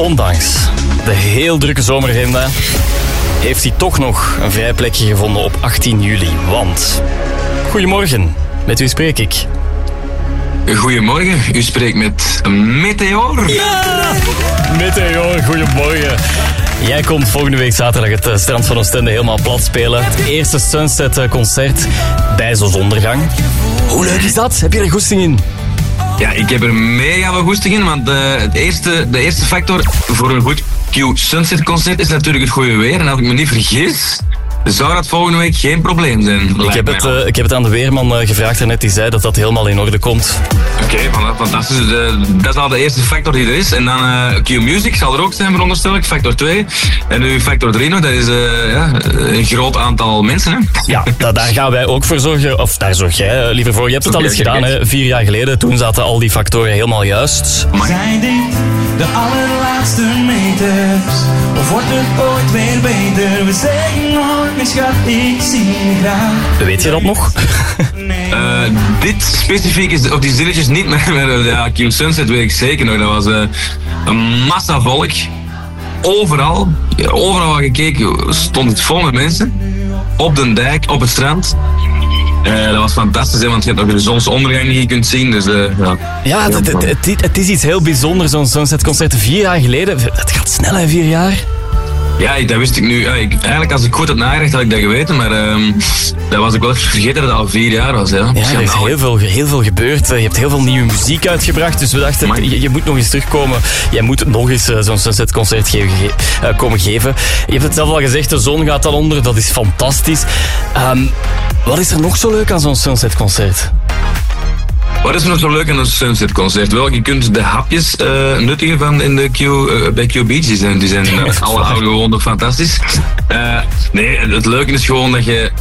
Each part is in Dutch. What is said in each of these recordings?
Ondanks de heel drukke zomeragenda heeft hij toch nog een vrij plekje gevonden op 18 juli. Want, goedemorgen, met wie spreek ik? Goedemorgen, u spreekt met Meteor. Ja! Meteor, goedemorgen. Jij komt volgende week zaterdag het strand van Oostende helemaal plat spelen. Het eerste Sunset concert bij zonsondergang. Hoe leuk is dat? Heb je er goesting in? Ja, ik heb er mega veel goesting in, want de eerste factor voor een goed Q Sunset concert is natuurlijk het goede weer. En als ik me niet vergis, zou dat volgende week geen probleem zijn. Ik heb het aan de weerman gevraagd daarnet, die zei dat dat helemaal in orde komt. Oké, fantastisch. Dat is al de eerste factor die er is. En dan Q Music zal er ook zijn, veronderstel ik, factor 2. En nu factor 3 nog, dat is een groot aantal mensen. Hè? Ja, daar gaan wij ook voor zorgen. Of daar zorg jij liever voor. Je hebt het al eens gedaan, hè? 4 jaar geleden. Toen zaten al die factoren helemaal juist. Zijn dit de allerlaatste meters? Of wordt het ooit weer beter? We zeggen nooit meer schat, ik zie je graag. Weet je dat nog? Dit specifiek is, of die zinnetjes niet, maar ja, Q Sunset weet ik zeker nog. Dat was een massa volk. Overal waar je keek, stond het vol met mensen. Op de dijk, op het strand. Dat was fantastisch, hè, want je hebt nog de zonsondergang die je kunt zien. Dus, ja, het is iets heel bijzonders, zo'n Sunset-concert 4 jaar geleden. Het gaat snel, hè, 4 jaar. Ja, dat wist ik nu. Eigenlijk, als ik goed had nagedacht, had ik dat geweten. Maar dat was ik wel vergeten dat het al 4 jaar was. Ja, ja, er is heel veel gebeurd. Je hebt heel veel nieuwe muziek uitgebracht. Dus we dachten, je moet nog eens terugkomen. Jij moet nog eens zo'n Sunset-concert komen geven. Je hebt het zelf al gezegd, de zon gaat al onder. Dat is fantastisch. Wat is er nog zo leuk aan zo'n Sunset-concert? Wat is nog zo leuk aan een Sunset-concert? Wel, je kunt de hapjes nuttigen van in de bij Q Beach. Die zijn alle oude gewoon nog fantastisch. Nee, het leuke is gewoon dat je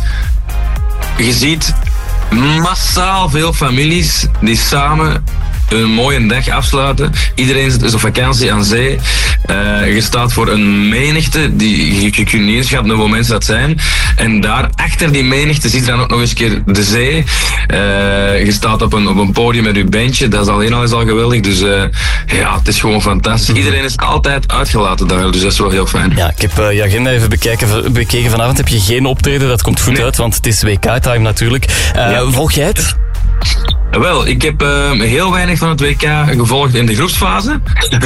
ziet massaal veel families die samen een mooie dag afsluiten. Iedereen is op vakantie aan zee. Je staat voor een menigte. Je kunt niet inschatten hoeveel mensen dat zijn. En daar achter die menigte ziet je dan ook nog eens keer de zee. Je staat op een podium met je bandje. Dat is alleen al geweldig. Dus ja, het is gewoon fantastisch. Iedereen is altijd uitgelaten daar. Dus dat is wel heel fijn. Ja, ik heb je agenda even bekeken. Vanavond heb je geen optreden. Dat komt goed uit, want het is WK-time natuurlijk. Volg jij het? Wel, ik heb heel weinig van het WK gevolgd in de groepsfase.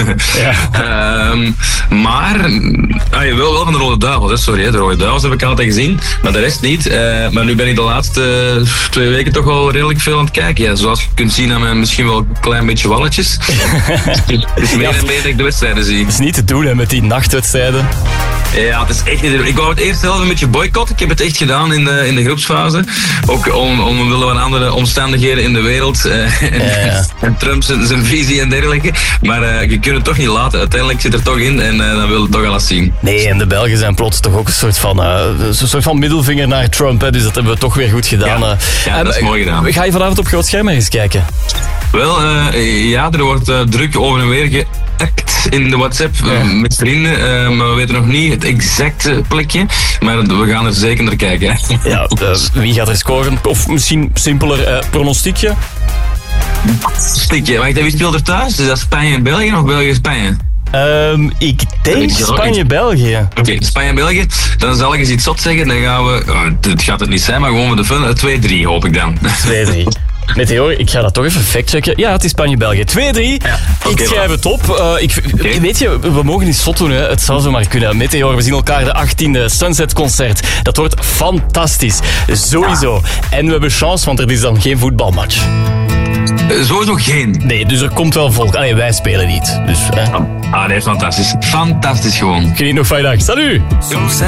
Maar wel van de Rode Duivels, hè. Sorry, de Rode Duivels heb ik altijd gezien, maar de rest niet. Maar nu ben ik de laatste 2 weken toch wel redelijk veel aan het kijken. Ja, zoals je kunt zien aan mijn misschien wel een klein beetje walletjes. Het is meer en meer dat ik de wedstrijden zie. Het is niet te doen, hè, met die nachtwedstrijden. Ja, het is echt niet. Ik wou het eerst zelf een beetje boycotten. Ik heb het echt gedaan in de groepsfase. Ook omwille van andere omstandigheden in de wereld. En Trump zijn visie en dergelijke. Maar je kunt het toch niet laten. Uiteindelijk zit er toch in en dan wil het toch alles zien. Nee, en de Belgen zijn plots toch ook een soort van middelvinger naar Trump. Hè, dus dat hebben we toch weer goed gedaan. Ja, dat is mooi gedaan. Ga je vanavond op groot scherm eens kijken? Wel, ja, er wordt druk over en weer geappt in de WhatsApp met vrienden. Maar we weten nog niet het exacte plekje. Maar we gaan er zeker naar kijken. Hè. Ja, wie gaat er scoren? Of misschien simpeler pronostiekje? Stikje. Wacht, wie speelt er thuis? Is dat Spanje en België of België en Spanje? Ik denk Spanje-België. Oké, Spanje-België. Dan zal ik eens iets zot zeggen. Dan gaan we... het gaat het niet zijn, maar gewoon voor de fun. 2-3 hoop ik dan. 2-3. Meteor, ik ga dat toch even factchecken. Ja, het is Spanje-België. 2-3. Ja, ik schrijf het op. Weet je, we mogen niet zot doen. Hè. Het zou zomaar kunnen. Meteor, we zien elkaar de 18e Sunset-concert. Dat wordt fantastisch. Sowieso. En we hebben chance, want er is dan geen voetbalmatch. Sowieso geen. Nee, dus er komt wel volk. Allee, wij spelen niet. Dus, nee, fantastisch. Fantastisch gewoon. Geniet nog van je dag. Salut!